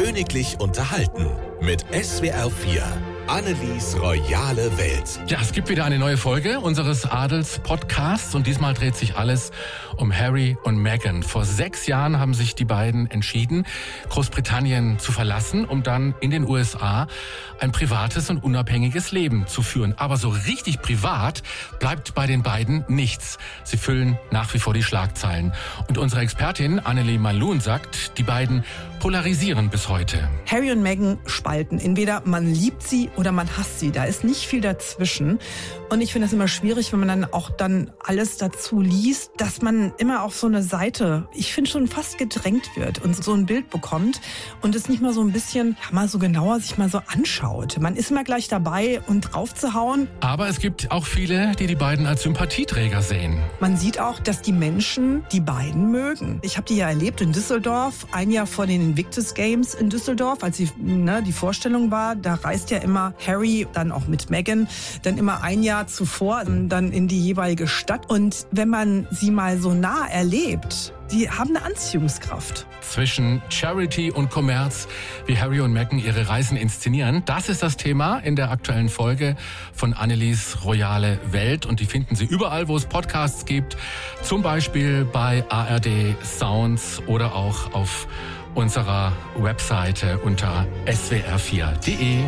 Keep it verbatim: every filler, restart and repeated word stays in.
Königlich unterhalten mit S W R vier. Annelies royale Welt. Ja, es gibt wieder eine neue Folge unseres Adels-Podcasts und diesmal dreht sich alles um Harry und Meghan. Vor sechs Jahren haben sich die beiden entschieden, Großbritannien zu verlassen, um dann in den U S A ein privates und unabhängiges Leben zu führen. Aber so richtig privat bleibt bei den beiden nichts. Sie füllen nach wie vor die Schlagzeilen. Und unsere Expertin Annelie Malun sagt, die beiden polarisieren bis heute. Harry und Meghan spalten. Entweder man liebt sie oder man hasst sie. Da ist nicht viel dazwischen. Und ich finde es immer schwierig, wenn man dann auch dann alles dazu liest, dass man immer auf so eine Seite, ich finde schon fast gedrängt wird und so ein Bild bekommt und es nicht mal so ein bisschen, ja, mal so genauer sich mal so anschaut. Man ist immer gleich dabei und draufzuhauen. Aber es gibt auch viele, die die beiden als Sympathieträger sehen. Man sieht auch, dass die Menschen die beiden mögen. Ich habe die ja erlebt in Düsseldorf, ein Jahr vor den Invictus Games in Düsseldorf, als die, ne, die Vorstellung war. Da reist ja immer Harry, dann auch mit Meghan, dann immer ein Jahr zuvor dann in die jeweilige Stadt. Und wenn man sie mal so nah erlebt, die haben eine Anziehungskraft. Zwischen Charity und Kommerz, wie Harry und Meghan ihre Reisen inszenieren, das ist das Thema in der aktuellen Folge von Annelies royale Welt. Und die finden Sie überall, wo es Podcasts gibt, zum Beispiel bei A R D Sounds oder auch auf unserer Webseite unter S W R vier punkt de.